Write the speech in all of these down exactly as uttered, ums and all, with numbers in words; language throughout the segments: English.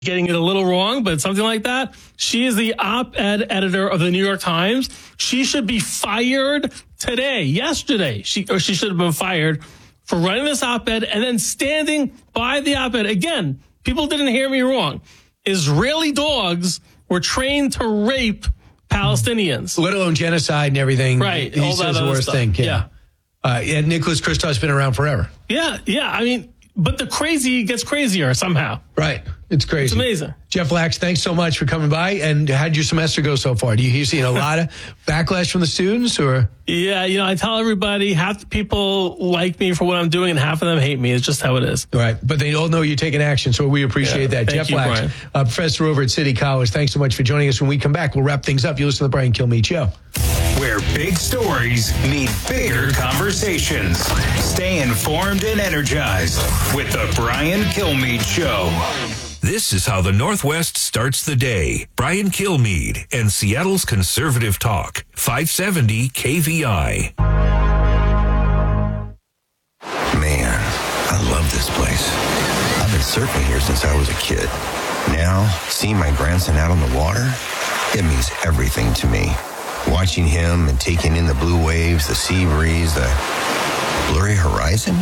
getting it a little wrong, but something like that. She is the op-ed editor of the New York Times. She should be fired today, yesterday. She or she should have been fired for writing this op-ed and then standing by the op-ed. Again, people didn't hear me wrong. Israeli dogs were trained to rape Palestinians. Let alone genocide and everything. Right. He all says that the worst stuff. thing. Yeah. Yeah. Uh, and Nicholas Kristof's been around forever. Yeah. Yeah. I mean, but the crazy gets crazier somehow. Right. It's crazy. It's amazing. Jeff Lax, thanks so much for coming by. And how'd your semester go so far? Do you, you seen a lot of backlash from the students, or? Yeah, you know, I tell everybody half the people like me for what I'm doing and half of them hate me. It's just how it is. Right. But they all know you're taking action, so we appreciate Yeah, that. thank Jeff you, Lax, Brian. uh, professor over at City College, thanks so much for joining us. When we come back, we'll wrap things up. You listen to the Brian Kilmeade Show. Where big stories meet bigger conversations. Stay informed and energized with the Brian Kilmeade Show. This is how the Northwest starts the day. Brian Kilmeade and Seattle's Conservative Talk, five seventy K V I. Man, I love this place. I've been surfing here since I was a kid. Now, seeing my grandson out on the water, it means everything to me. Watching him and taking in the blue waves, the sea breeze, the blurry horizon.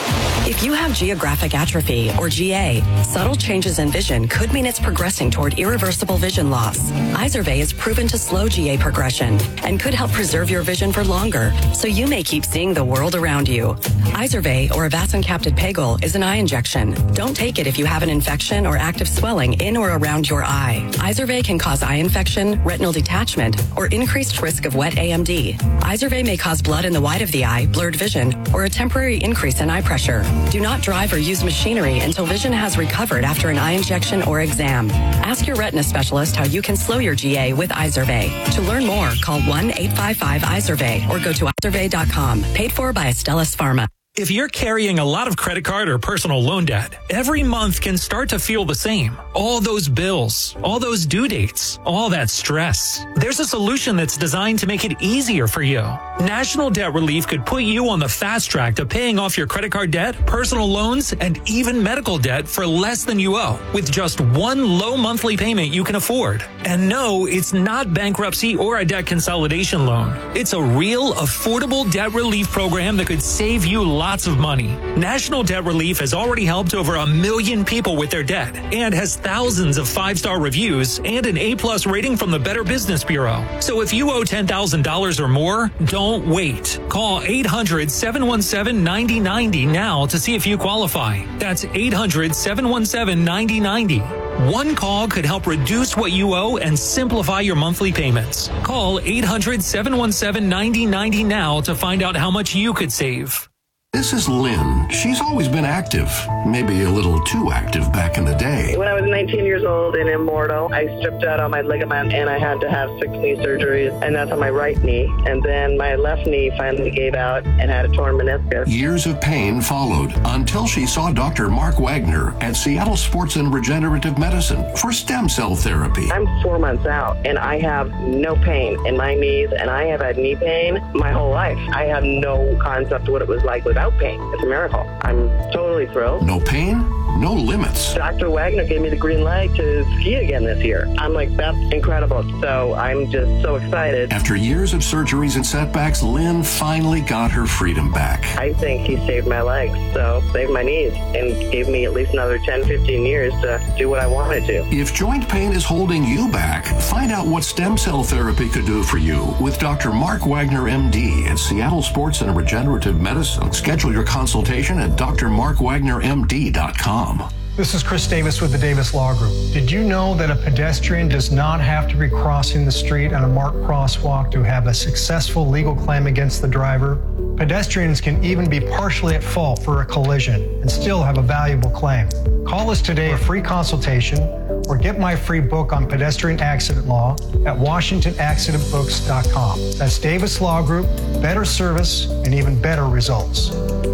If you have geographic atrophy, or G A, subtle changes in vision could mean it's progressing toward irreversible vision loss. Izervay is proven to slow G A progression and could help preserve your vision for longer, so you may keep seeing the world around you. Izervay, or avacincaptad pegol, is an eye injection. Don't take it if you have an infection or active swelling in or around your eye. Izervay can cause eye infection, retinal detachment, or increased risk of wet A M D. Izervay may cause blood in the white of the eye, blurred vision, or a temporary increase in eye pressure. Do not drive or use machinery until vision has recovered after an eye injection or exam. Ask your retina specialist how you can slow your G A with Izervay. To learn more, call one eight five five Izervay or go to izervay dot com. Paid for by Astellas Pharma. If you're carrying a lot of credit card or personal loan debt, every month can start to feel the same. All those bills, all those due dates, all that stress. There's a solution that's designed to make it easier for you. National Debt Relief could put you on the fast track to paying off your credit card debt, personal loans, and even medical debt for less than you owe, with just one low monthly payment you can afford. And no, it's not bankruptcy or a debt consolidation loan. It's a real, affordable debt relief program that could save you lives. Lots of money. National Debt Relief has already helped over a million people with their debt and has thousands of five-star reviews and an A-plus rating from the Better Business Bureau. So if you owe ten thousand dollars or more, don't wait. Call eight hundred, seven one seven, nine zero nine zero now to see if you qualify. That's eight hundred, seven one seven, nine zero nine zero. One call could help reduce what you owe and simplify your monthly payments. Call eight hundred, seven one seven, nine zero nine zero now to find out how much you could save. This is Lynn. She's always been active, maybe a little too active back in the day. When I was nineteen years old and immortal, I stripped out all my ligament and I had to have six knee surgeries, and that's on my right knee. And then my left knee finally gave out and had a torn meniscus. Years of pain followed until she saw Doctor Mark Wagner at Seattle Sports and Regenerative Medicine for stem cell therapy. I'm four months out and I have no pain in my knees, and I have had knee pain my whole life. I have no concept of what it was like without pain. It's a miracle. I'm totally thrilled. No pain, no limits. Doctor Wagner gave me the green light to ski again this year. I'm like, that's incredible. So I'm just so excited. After years of surgeries and setbacks, Lynn finally got her freedom back. I think he saved my legs, so saved my knees, and gave me at least another ten, fifteen years to do what I wanted to. If joint pain is holding you back, find out what stem cell therapy could do for you with Doctor Mark Wagner, M D, at Seattle Sports and Regenerative Medicine. Schedule your consultation at d r mark wagner m d dot com. This is Chris Davis with the Davis Law Group. Did you know that a pedestrian does not have to be crossing the street on a marked crosswalk to have a successful legal claim against the driver? Pedestrians can even be partially at fault for a collision and still have a valuable claim. Call us today for a free consultation or get my free book on pedestrian accident law at washington accident books dot com. That's Davis Law Group, better service and even better results.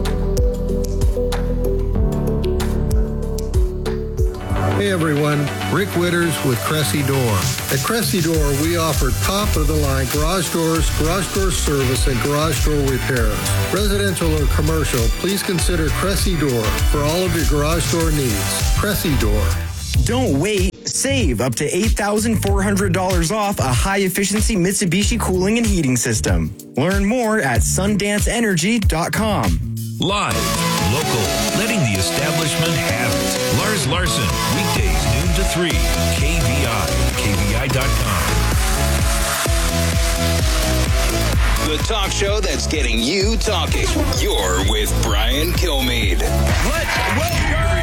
Hey everyone, Rick Witters with Cressy Door. At Cressy Door, we offer top-of-the-line garage doors, garage door service, and garage door repairs. Residential or commercial, please consider Cressy Door for all of your garage door needs. Cressy Door. Don't wait. Save up to eight thousand four hundred dollars off a high-efficiency Mitsubishi cooling and heating system. Learn more at sundance energy dot com. Live, local, letting the establishment have it. Lars Larson, weekdays noon to three. K V I, K V I dot com. The talk show that's getting you talking. You're with Brian Kilmeade. Let's welcome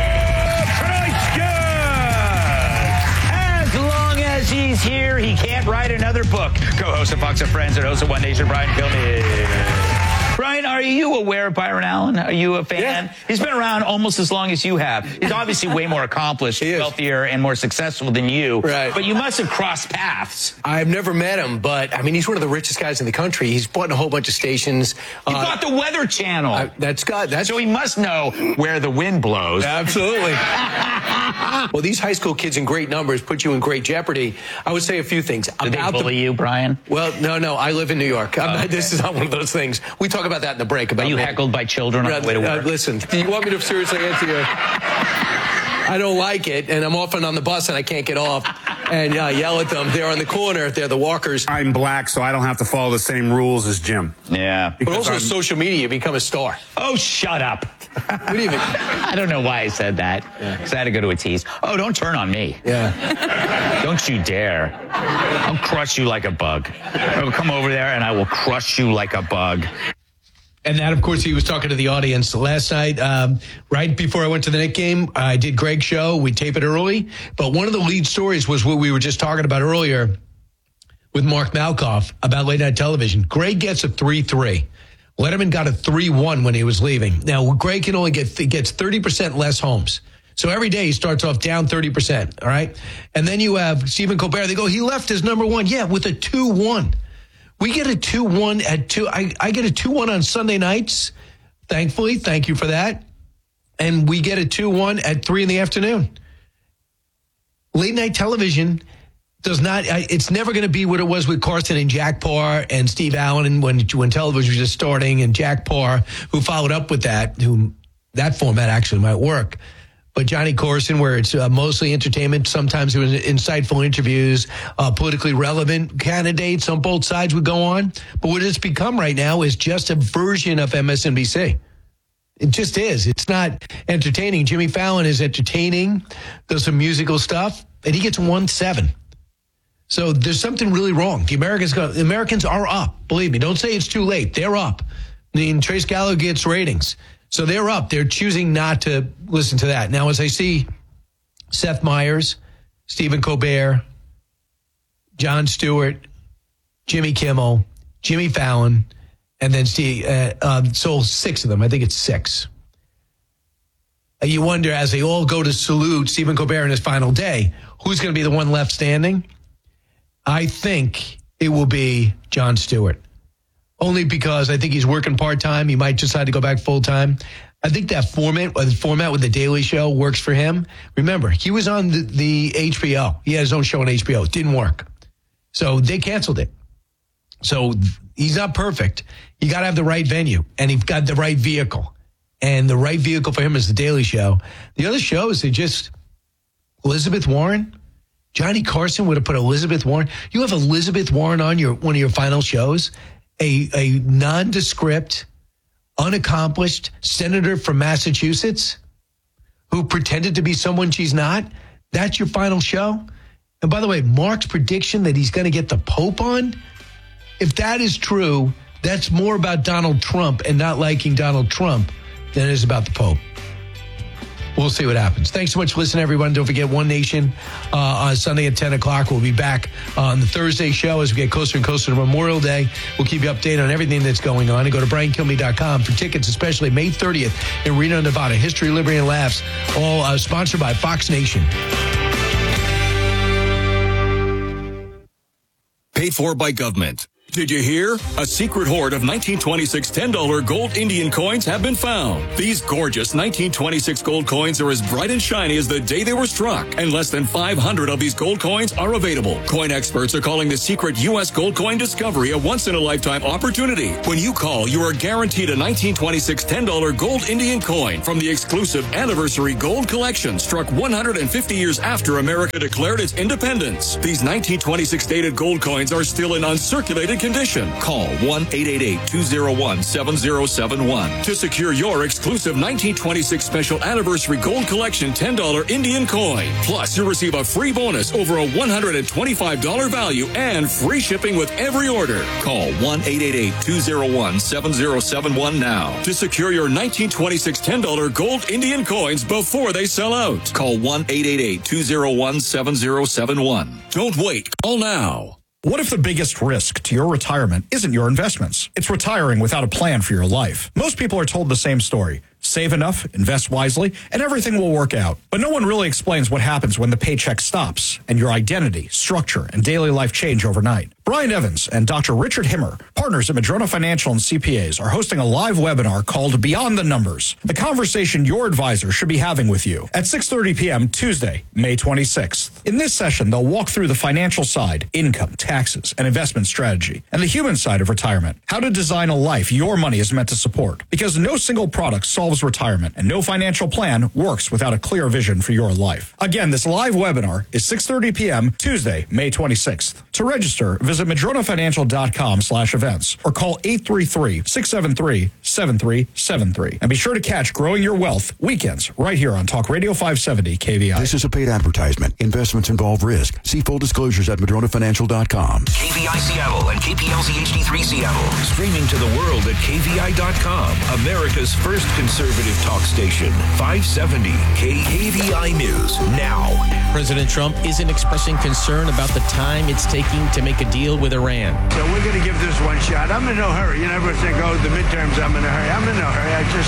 As long as he's here, he can't write another book. Co-host of Fox and Friends and host of One Nation, Brian Kilmeade. Brian, are you aware of Byron Allen? Are you a fan? Yeah. He's been around almost as long as you have. He's obviously way more accomplished, wealthier, and more successful than you. Right. But you must have crossed paths. I've never met him, but I mean, he's one of the richest guys in the country. He's bought a whole bunch of stations. He uh, bought the Weather Channel. Uh, that's got that's so he must know where the wind blows. Absolutely. Well, these high school kids in great numbers put you in great jeopardy. I would say a few things. Did about they bully the, you, Brian? Well, no, no. I live in New York. I'm Oh, not, okay. This is not one of those things. We talk about that in the break. About Are you the, heckled by children on the way to work? Uh, listen, do you want me to seriously answer you? I don't like it, and I'm often on the bus and I can't get off and uh, yell at them. They're on the corner. They're the walkers. I'm black, so I don't have to follow the same rules as Jim. Yeah. But also I'm- social media, you become a star. Oh, shut up. What do you mean? I don't know why I said that. Because I had to go to a tease. Oh, don't turn on me. Yeah. Don't you dare. I'll crush you like a bug. I will come over there and I will crush you like a bug. And that, of course, he was talking to the audience last night. Um, right before I went to the Knick game, I did Greg's show. We tape it early. But one of the lead stories was what we were just talking about earlier with Mark Malkoff about late night television. Greg gets a three three. Letterman got a three one when he was leaving. Now, Greg can only get gets thirty percent less homes. So every day he starts off down thirty percent, all right? And then you have Stephen Colbert. They go, he left as number one. Yeah, with a two one. We get a two one at two. I, I get a two one on Sunday nights, thankfully. Thank you for that. And we get a two one at three in the afternoon. Late night television does not, it's never going to be what it was with Carson and Jack Parr and Steve Allen and when, when television was just starting, and Jack Parr, who followed up with that, who that format actually might work. But Johnny Carson, where it's uh, mostly entertainment, sometimes it was insightful interviews, uh, politically relevant candidates on both sides would go on. But what it's become right now is just a version of M S N B C. It just is. It's not entertaining. Jimmy Fallon is entertaining, does some musical stuff, and he gets one seven. So there's something really wrong. The Americans go, the Americans are up. Believe me. Don't say it's too late. They're up. I mean, Trace Gallo gets ratings. So they're up. They're choosing not to listen to that. Now, as I see Seth Meyers, Stephen Colbert, Jon Stewart, Jimmy Kimmel, Jimmy Fallon, and then Steve, uh, uh, so six of them. I think it's six. Uh, you wonder, as they all go to salute Stephen Colbert in his final day, who's going to be the one left standing? I think it will be Jon Stewart. Only because I think he's working part-time. He might decide to go back full-time. I think that format, the format with The Daily Show works for him. Remember, he was on the, the H B O. He had his own show on H B O. It didn't work. So they canceled it. So he's not perfect. You got to have the right venue, and you've got the right vehicle. And the right vehicle for him is The Daily Show. The other shows are just Elizabeth Warren. Johnny Carson would have put Elizabeth Warren. You have Elizabeth Warren on your one of your final shows. A, a nondescript, unaccomplished senator from Massachusetts who pretended to be someone she's not. That's your final show. And by the way, Mark's prediction that he's going to get the Pope on, if that is true, that's more about Donald Trump and not liking Donald Trump than it is about the Pope. We'll see what happens. Thanks so much for listening, everyone. Don't forget One Nation uh, on Sunday at ten o'clock. We'll be back on the Thursday show as we get closer and closer to Memorial Day. We'll keep you updated on everything that's going on. And go to brian kilmeade dot com for tickets, especially May thirtieth in Reno, Nevada. History, Liberty, and Laughs, all uh, sponsored by Fox Nation. Paid for by government. Did you hear? A secret hoard of nineteen twenty-six ten dollar gold Indian coins have been found. These gorgeous nineteen twenty-six gold coins are as bright and shiny as the day they were struck, and less than five hundred of these gold coins are available. Coin experts are calling the secret U S gold coin discovery a once-in-a-lifetime opportunity. When you call, you are guaranteed a nineteen twenty-six ten dollar gold Indian coin from the exclusive Anniversary Gold Collection, struck one hundred fifty years after America declared its independence. These nineteen twenty-six dated gold coins are still in uncirculated condition. Call one eight eight eight, two oh one, seven oh seven one to secure your exclusive nineteen twenty-six Special Anniversary Gold Collection ten dollar Indian coin. Plus, you'll receive a free bonus over a one hundred twenty-five dollar value and free shipping with every order. Call one eight eight eight, two oh one, seven oh seven one now to secure your nineteen twenty-six ten dollar gold Indian coins before they sell out. Call one eight eight eight, two oh one, seven oh seven one. Don't wait. Call now. What if the biggest risk to your retirement isn't your investments? It's retiring without a plan for your life. Most people are told the same story. Save enough, invest wisely, and everything will work out. But no one really explains what happens when the paycheck stops and your identity, structure, and daily life change overnight. Brian Evans and Doctor Richard Himmer, partners at Madrona Financial and C P As, are hosting a live webinar called Beyond the Numbers, the conversation your advisor should be having with you at six thirty p.m. Tuesday, May twenty-sixth. In this session, they'll walk through the financial side, income, taxes, and investment strategy, and the human side of retirement, how to design a life your money is meant to support. Because no single product solves retirement, and no financial plan works without a clear vision for your life. Again, this live webinar is six thirty p.m. Tuesday, May twenty-sixth. To register, visit madronafinancial.com slash events or call eight three three, six seven three, seven three seven three. And be sure to catch Growing Your Wealth weekends right here on Talk Radio five seventy K V I. This is a paid advertisement. Investments involve risk. See full disclosures at madrona financial dot com. K V I Seattle and K P L Z H D three Seattle. Streaming to the world at K V I dot com. America's first conservative talk station. five seventy K V I News now. President Trump isn't expressing concern about the time it's taking to make a deal with Iran. So we're going to give this one shot. I'm in no hurry. You know, everyone think, oh, the midterms, I'm in a hurry. I'm in no hurry. I just,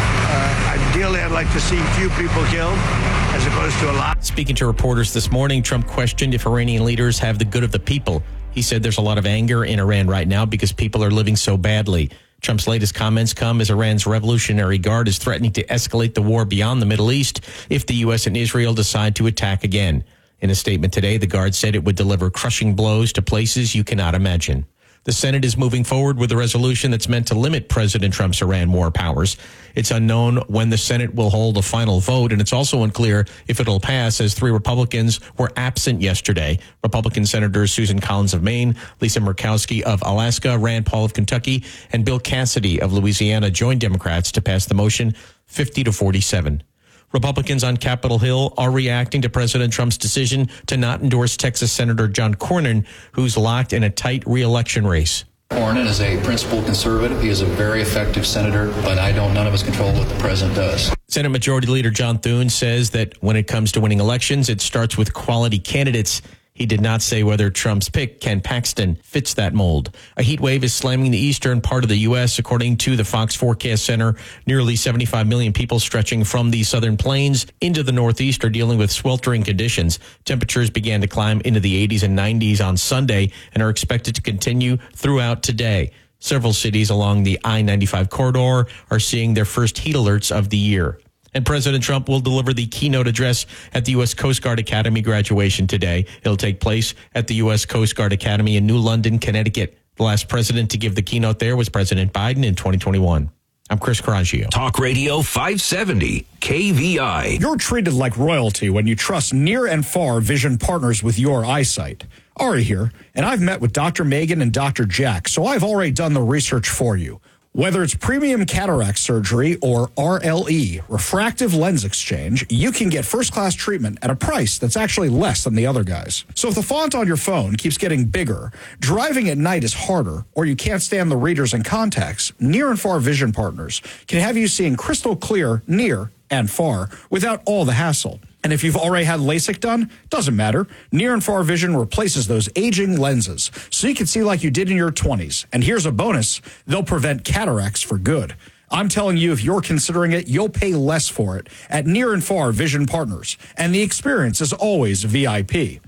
uh, ideally, I'd like to see few people killed as opposed to a lot. Speaking to reporters this morning, Trump questioned if Iranian leaders have the good of the people. He said there's a lot of anger in Iran right now because people are living so badly. Trump's latest comments come as Iran's Revolutionary Guard is threatening to escalate the war beyond the Middle East if the U S and Israel decide to attack again. In a statement today, the Guard said it would deliver crushing blows to places you cannot imagine. The Senate is moving forward with a resolution that's meant to limit President Trump's Iran war powers. It's unknown when the Senate will hold a final vote, and it's also unclear if it'll pass, as three Republicans were absent yesterday. Republican Senators Susan Collins of Maine, Lisa Murkowski of Alaska, Rand Paul of Kentucky, and Bill Cassidy of Louisiana joined Democrats to pass the motion fifty to forty-seven. Republicans on Capitol Hill are reacting to President Trump's decision to not endorse Texas Senator John Cornyn, who's locked in a tight re-election race. Cornyn is a principled conservative. He is a very effective senator, but I don't, none of us control what the president does. Senate Majority Leader John Thune says that when it comes to winning elections, it starts with quality candidates. He did not say whether Trump's pick, Ken Paxton, fits that mold. A heat wave is slamming the eastern part of the U S, according to the Fox Forecast Center. Nearly seventy-five million people stretching from the southern plains into the northeast are dealing with sweltering conditions. Temperatures began to climb into the eighties and nineties on Sunday and are expected to continue throughout today. Several cities along the I ninety-five corridor are seeing their first heat alerts of the year. And President Trump will deliver the keynote address at the U S Coast Guard Academy graduation today. It'll take place at the U S Coast Guard Academy in New London, Connecticut. The last president to give the keynote there was President Biden in twenty twenty-one. I'm Chris Carraggio. Talk Radio five seventy K V I. You're treated like royalty when you trust near and far vision partners with your eyesight. Ari here, and I've met with Doctor Megan and Doctor Jack, so I've already done the research for you. Whether it's premium cataract surgery or R L E, refractive lens exchange, you can get first-class treatment at a price that's actually less than the other guys. So if the font on your phone keeps getting bigger, driving at night is harder, or you can't stand the readers and contacts, Near and Far Vision Partners can have you seeing crystal clear near and far without all the hassle. And if you've already had LASIK done, doesn't matter. Near and Far Vision replaces those aging lenses so you can see like you did in your twenties. And here's a bonus. They'll prevent cataracts for good. I'm telling you, if you're considering it, you'll pay less for it at Near and Far Vision Partners. And the experience is always V I P.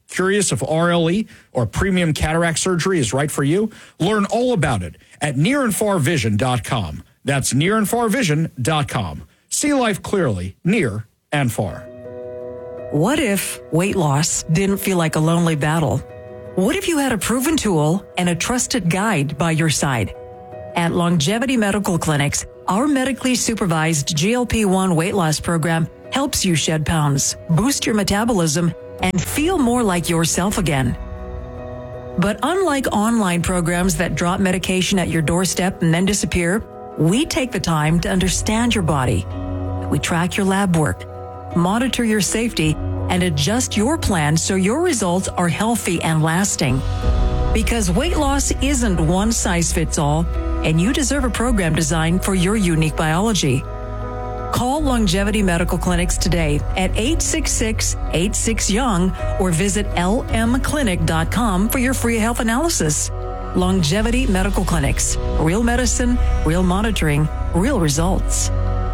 Curious if R L E or premium cataract surgery is right for you? Learn all about it at near and far vision dot com. That's near and far vision dot com. See life clearly, near and far. What if weight loss didn't feel like a lonely battle? What if you had a proven tool and a trusted guide by your side? At Longevity Medical Clinics, our medically supervised G L P one weight loss program helps you shed pounds, boost your metabolism, and feel more like yourself again. But unlike online programs that drop medication at your doorstep and then disappear, we take the time to understand your body. We track your lab work, monitor your safety, and adjust your plan so your results are healthy and lasting. Because weight loss isn't one size fits all, and you deserve a program designed for your unique biology. Call Longevity Medical Clinics today at eight six six, eight six, young or visit L M clinic dot com for your free health analysis. Longevity Medical Clinics. Real medicine, real monitoring, real results.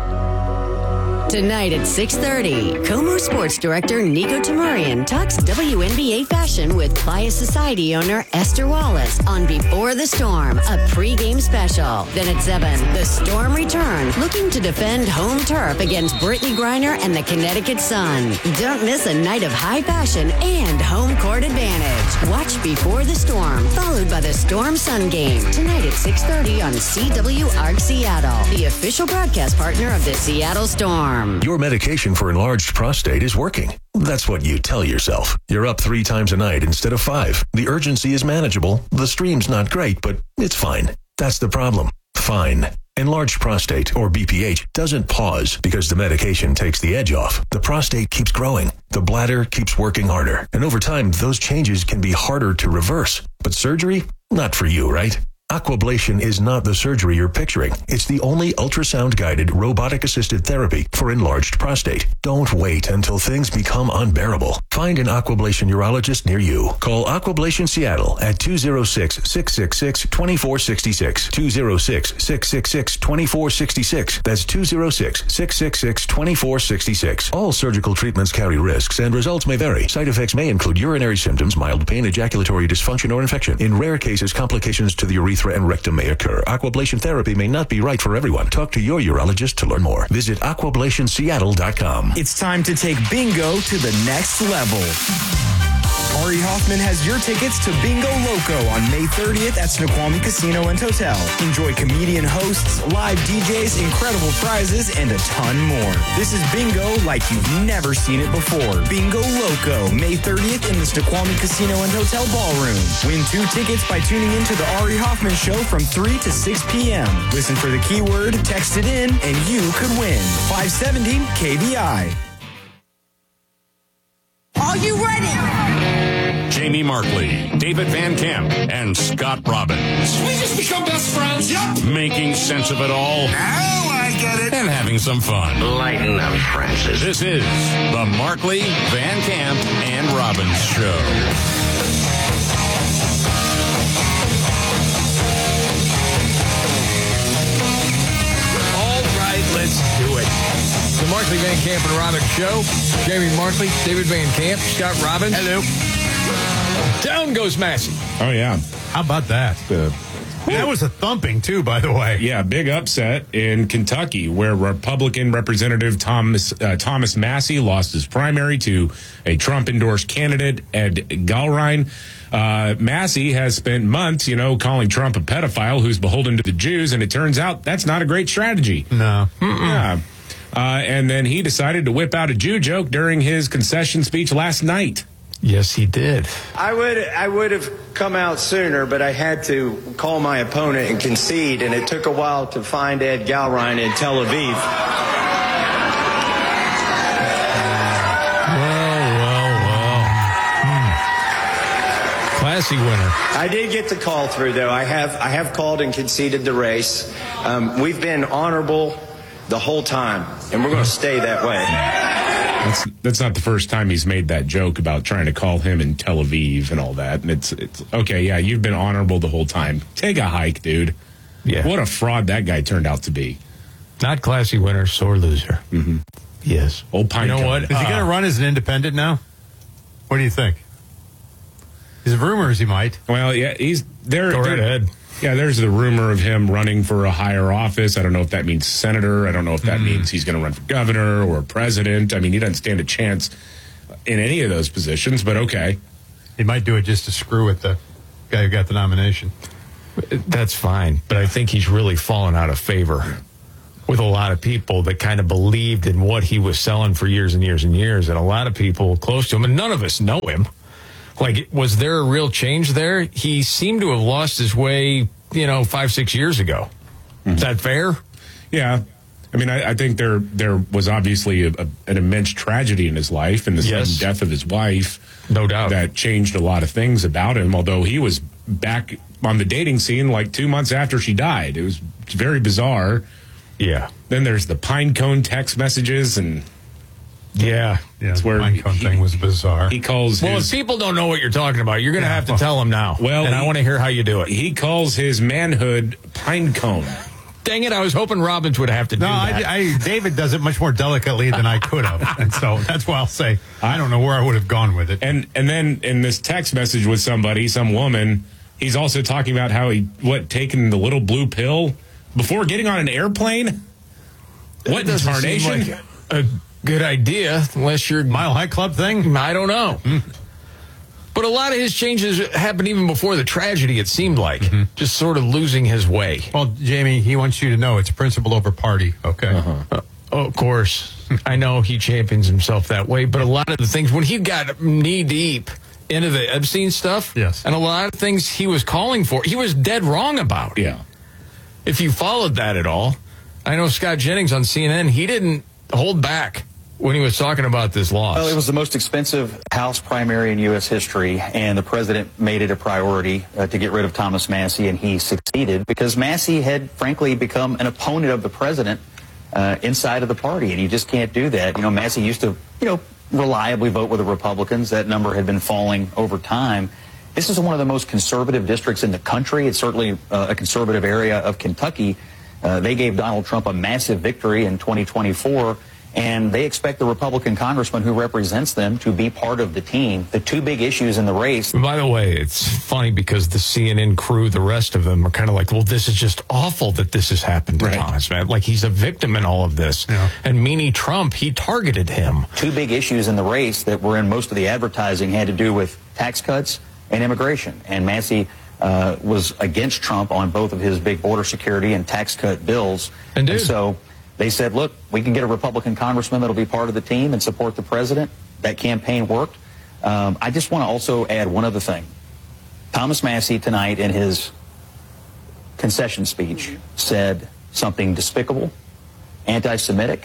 Tonight at six thirty, Como Sports Director Nico Tamurian talks W N B A fashion with Bias Society owner Esther Wallace on Before the Storm, a pregame special. Then at seven, the Storm return, looking to defend home turf against Brittany Griner and the Connecticut Sun. Don't miss a night of high passion and home court advantage. Watch Before the Storm, followed by the Storm Sun game, tonight at six thirty on C W A R C Seattle, the official broadcast partner of the Seattle Storm. Your medication for enlarged prostate is working. That's what you tell yourself. You're up three times a night instead of five. The urgency is manageable. The stream's not great, but it's fine. That's the problem. Fine. Enlarged prostate, or B P H, doesn't pause because the medication takes the edge off. The prostate keeps growing. The bladder keeps working harder. And over time, those changes can be harder to reverse. But surgery? Not for you, right? Aquablation is not the surgery you're picturing. It's the only ultrasound-guided, robotic-assisted therapy for enlarged prostate. Don't wait until things become unbearable. Find an Aquablation urologist near you. Call Aquablation Seattle at two oh six, six six six, two four six six, two oh six, six six six, two four six six. That's two oh six, six six six, two four six six. All surgical treatments carry risks, and results may vary. Side effects may include urinary symptoms, mild pain, ejaculatory dysfunction, or infection. In rare cases, complications to the urethra and rectum may occur. Aquablation therapy may not be right for everyone. Talk to your urologist to learn more. Visit aquablation seattle dot com. It's time to take bingo to the next level. Ari Hoffman has your tickets to Bingo Loco on May thirtieth at Snoqualmie Casino and Hotel. Enjoy comedian hosts, live D Js, incredible prizes, and a ton more. This is Bingo like you've never seen it before. Bingo Loco, May thirtieth in the Snoqualmie Casino and Hotel Ballroom. Win two tickets by tuning into the Ari Hoffman Show from three to six p.m. Listen for the keyword, text it in, and you could win. five seventy K V I. Are you ready? Jamie Markley, David Van Camp, and Scott Robbins. We just become best friends. Yep. Making sense of it all. Now I get it. And having some fun. Lighten up, Francis. This is the Markley, Van Camp, and Robbins Show. All right, let's do it. The Markley, Van Camp, and Robbins Show. Jamie Markley, David Van Camp, Scott Robbins. Hello. Down goes Massey. Oh, yeah. How about that? Uh, that was a thumping, too, by the way. Yeah, big upset in Kentucky where Republican Representative Thomas uh, Thomas Massey lost his primary to a Trump-endorsed candidate, Ed Galrein. Uh, Massey has spent months, you know, calling Trump a pedophile who's beholden to the Jews, and it turns out that's not a great strategy. No. Mm-mm. Yeah. Uh, and then he decided to whip out a Jew joke during his concession speech last night. Yes, he did. I would I would have come out sooner, but I had to call my opponent and concede, and it took a while to find Ed Galrein in Tel Aviv. Well, well, well. Hmm. Classy winner. I did get the call through, though. I have I have called and conceded the race. Um, we've been honorable the whole time, and we're going to stay that way. That's that's not the first time he's made that joke about trying to call him in Tel Aviv and all that. And it's it's okay, yeah, you've been honorable the whole time. Take a hike, dude. Yeah. What a fraud that guy turned out to be. Not classy winner, sore loser. Mm-hmm. Yes. Old pine. You know what? Is he going to run as an independent now? What do you think? There's rumors he might. Well, yeah, he's there. Go right there- ahead. Yeah, there's the rumor of him running for a higher office. I don't know if that means senator. I don't know if that Mm. means he's going to run for governor or president. I mean, he doesn't stand a chance in any of those positions, but okay. He might do it just to screw with the guy who got the nomination. That's fine, but I think he's really fallen out of favor with a lot of people that kind of believed in what he was selling for years and years and years, and a lot of people close to him, and none of us know him. Like, was there a real change there? He seemed to have lost his way, you know, five, six years ago. Mm-hmm. Is that fair? Yeah. I mean, I, I think there there was obviously a, a, an immense tragedy in his life and the Yes. sudden death of his wife. No doubt. That changed a lot of things about him, although he was back on the dating scene like two months after she died. It was very bizarre. Yeah. Then there's the pine cone text messages and... Yeah. Yeah, It's the where pine cone he- thing was bizarre. He calls Well, his... if people don't know what you're talking about, you're going to Yeah, have to well- tell them now. Well, and I he- want to hear how you do it. He calls his manhood pine cone. Dang it, I was hoping Robbins would have to No, do that. I, I, David does it much more delicately than I could have. And so that's why I'll say, I don't know where I would have gone with it. And and then in this text message with somebody, some woman, he's also talking about how he, what, taking the little blue pill before getting on an airplane? What That doesn't seem incarnation? like a good idea, unless you're Mile High Club thing? I don't know. But a lot of his changes happened even before the tragedy, it seemed like. Mm-hmm. Just sort of losing his way. Well, Jamie, he wants you to know it's principle over party, okay? Uh-huh. Uh, of course, I know he champions himself that way, but a lot of the things, when he got knee deep into the Epstein stuff, Yes. and a lot of things he was calling for, he was dead wrong about. Yeah. If you followed that at all, I know Scott Jennings on C N N, he didn't hold back when he was talking about this loss. Well, it was the most expensive House primary in U S history, and the president made it a priority uh, to get rid of Thomas Massey, and he succeeded because Massey had, frankly, become an opponent of the president uh, inside of the party, and you just can't do that. You know, Massey used to, you know, reliably vote with the Republicans. That number had been falling over time. This is one of the most conservative districts in the country. It's certainly uh, a conservative area of Kentucky. Uh, they gave Donald Trump a massive victory in twenty twenty-four. And they expect the Republican congressman who represents them to be part of the team. The two big issues in the race. By the way, it's funny because the C N N crew, the rest of them, are kind of like, well, this is just awful that this has happened to Right. Thomas, man. Like, he's a victim in all of this. Yeah. And meanie Trump, he targeted him. Two big issues in the race that were in most of the advertising had to do with tax cuts and immigration. And Massey uh, was against Trump on both of his big border security and tax cut bills. And, dude, so they said, look, we can get a Republican congressman that'll be part of the team and support the president. That campaign worked. Um, I just want to also add one other thing. Thomas Massey tonight in his concession speech said something despicable, anti-Semitic,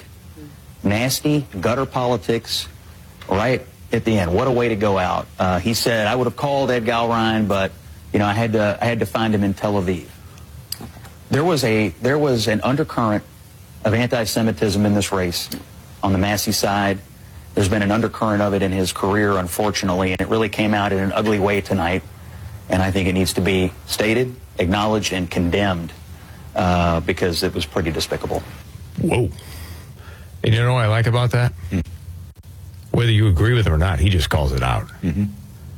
nasty, gutter politics, right at the end. What a way to go out. Uh, he said, I would have called Ed Galrine, but, you know, I had to, I had to find him in Tel Aviv. There was a, there was an undercurrent of anti-Semitism in this race on the Massey side. There's been an undercurrent of it in his career, unfortunately, and it really came out in an ugly way tonight. And I think it needs to be stated, acknowledged, and condemned uh, because it was pretty despicable. Whoa. And you know what I like about that? Mm. Whether you agree with him or not, he just calls it out. Mm-hmm.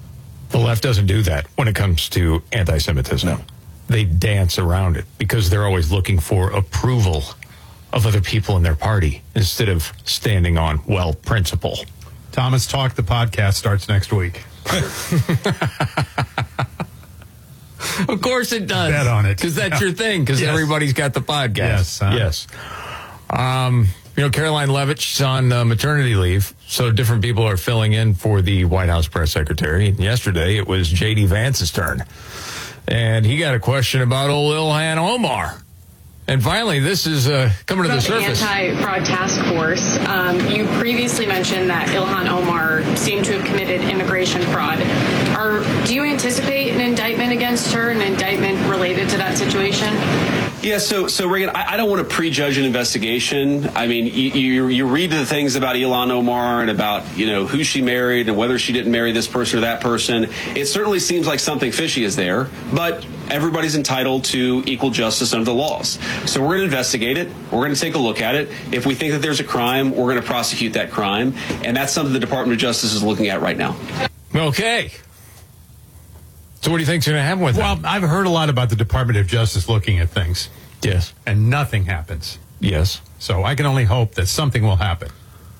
The left doesn't do that when it comes to anti-Semitism. No. They dance around it because they're always looking for approval of other people in their party instead of standing on, well, principle. Thomas Talk, the podcast, starts next week. Of course it does. Bet on it. Because that's your thing, because Yes. everybody's got the podcast. Yes. Huh? Yes. Um, you know, Caroline Levitt, she's on uh, maternity leave, so different people are filling in for the White House press secretary. And yesterday, it was J D Vance's turn. And he got a question about old Ilhan Omar. And finally, this is uh, coming to the surface. The anti-fraud task force. Um, you previously mentioned that Ilhan Omar seemed to have committed immigration fraud. Are, do you anticipate an indictment against her, an indictment related to that situation? Yeah, so so Reagan, I, I don't want to prejudge an investigation. I mean, you, you you read the things about Ilhan Omar and about, you know, who she married and whether she didn't marry this person or that person. It certainly seems like something fishy is there, but everybody's entitled to equal justice under the laws. So we're going to investigate it. We're going to take a look at it. If we think that there's a crime, we're going to prosecute that crime, and that's something the Department of Justice is looking at right now. Okay. So what do you think's going to happen with Well, that? I've heard a lot about the Department of Justice looking at things. Yes. And nothing happens. Yes. So I can only hope that something will happen.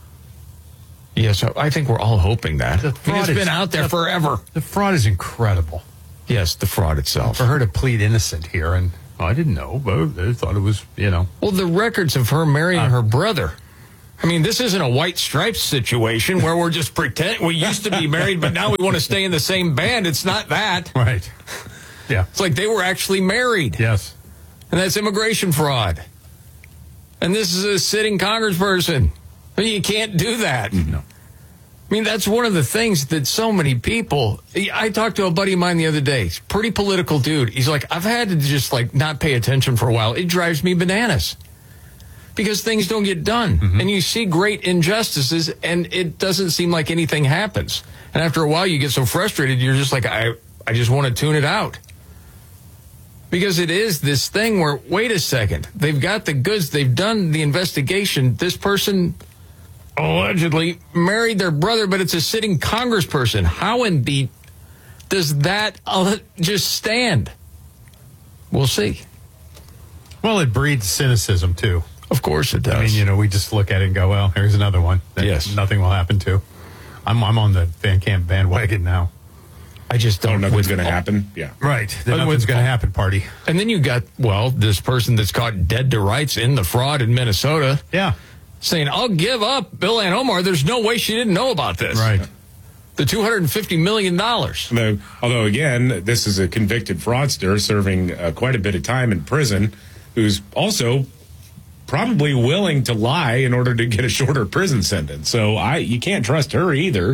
Yes, I think we're all hoping that. The It's fraud been is- out there the- forever. The fraud is incredible. Yes, the fraud itself. For her to plead innocent here, and oh, I didn't know, but I thought it was, you know. Well, the records of her marrying Uh, her brother. I mean, this isn't a White Stripes situation where we're just pretend we used to be married, but now we want to stay in the same band. It's not that. Right. Yeah. It's like they were actually married. Yes. And that's immigration fraud. And this is a sitting congressperson. I mean, you can't do that. No. I mean, that's one of the things that so many people. I talked to a buddy of mine the other day. He's a pretty political dude. He's like, I've had to just like not pay attention for a while. It drives me bananas because things don't get done. Mm-hmm. And you see great injustices and it doesn't seem like anything happens. And after a while, you get so frustrated, you're just like, I, I just want to tune it out. Because it is this thing where, wait a second, they've got the goods, they've done the investigation. This person allegedly married their brother, but it's a sitting congressperson. How in the does that uh, just stand? We'll see. Well, it breeds cynicism, too. Of course it does. I mean, you know, we just look at it and go, well, here's another one that yes. nothing will happen to. I'm, I'm on the Van Camp bandwagon now. I just don't. Oh, nothing's going to happen. Yeah, right. The nothing's going to happen party. And then you got well, this person that's caught dead to rights in the fraud in Minnesota. Yeah, saying I'll give up Ilhan Omar. There's no way she didn't know about this. Right. The two hundred fifty million dollars. Although, although, again, this is a convicted fraudster serving uh, quite a bit of time in prison, who's also probably willing to lie in order to get a shorter prison sentence. So I, you can't trust her either.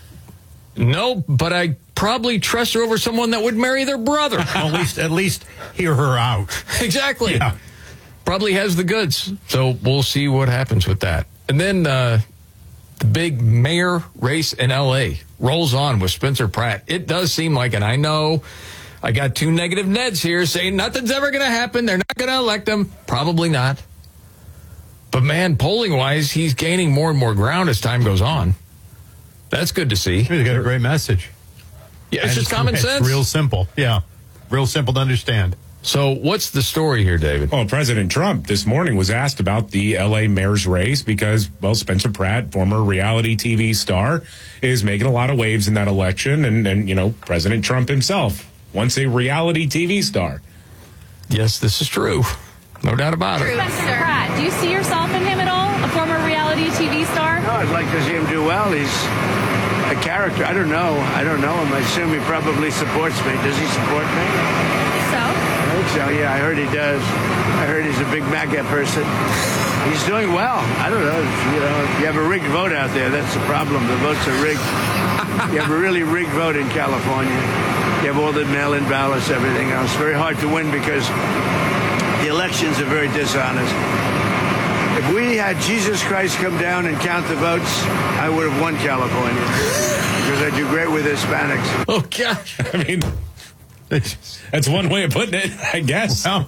No, but I probably trust her over someone that would marry their brother. Well, at least, at least hear her out. Exactly. Yeah. Probably has the goods. So we'll see what happens with that. And then uh, the big mayor race in L A rolls on with Spencer Pratt. It does seem like, and I know I got two negative Neds here saying nothing's ever going to happen. They're not going to elect him. Probably not. But man, polling wise, he's gaining more and more ground as time goes on. That's good to see. He's got a great message. Yeah, it's and just common it's sense. Real simple. Yeah. Real simple to understand. So what's the story here, David? Well, President Trump this morning was asked about the L A mayor's race because, well, Spencer Pratt, former reality T V star, is making a lot of waves in that election. And, and you know, President Trump himself wants a reality T V star. Yes, this is true. No doubt about it. Spencer Pratt, do you see yourself in him at all? A former reality T V star? No, I'd like to see him do well. He's a character. I don't know. I don't know him. I assume he probably supports me. Does he support me? So? I think so, yeah. I heard he does. I heard he's a big MAGA person. He's doing well. I don't know. You know, you have a rigged vote out there. That's the problem. The votes are rigged. You have a really rigged vote in California. You have all the mail-in ballots, everything else. Very hard to win because the elections are very dishonest. If we had Jesus Christ come down and count the votes, I would have won California because I do great with Hispanics. Oh, gosh. I mean, that's one way of putting it, I guess. Well,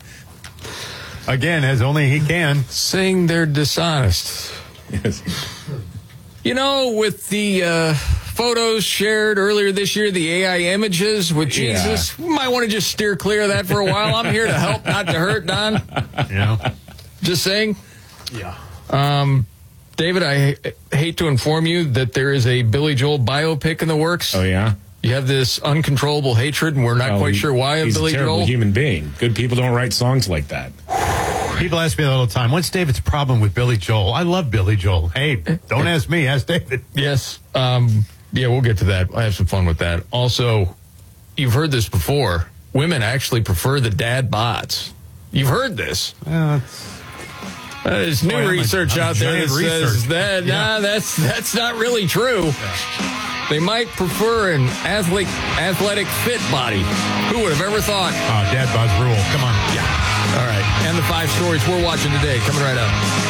again, as only he can. Saying they're dishonest. Yes. You know, with the uh, photos shared earlier this year, the A I images with Jesus, yeah. We might want to just steer clear of that for a while. I'm here to help, not to hurt, Don. Yeah. Just saying. Yeah. Um, David, I h- hate to inform you that there is a Billy Joel biopic in the works. Oh, yeah? You have this uncontrollable hatred, and we're not oh, quite sure why of he's Billy a terrible Joel. human being. Good people don't write songs like that. People ask me that all the time. What's David's problem with Billy Joel? I love Billy Joel. Hey, don't ask me. Ask David. Yes. Um, yeah, we'll get to that. I have some fun with that. Also, you've heard this before. Women actually prefer the dad bods. You've heard this. Uh, Uh, there's new Boy, I'm a- research I'm a out there that giant says research. that Yeah. nah, that's that's not really true. Yeah. They might prefer an athletic, athletic, fit body. Who would have ever thought? Uh, dad bods rule. Come on. Yeah. All right. And the five stories we're watching today coming right up.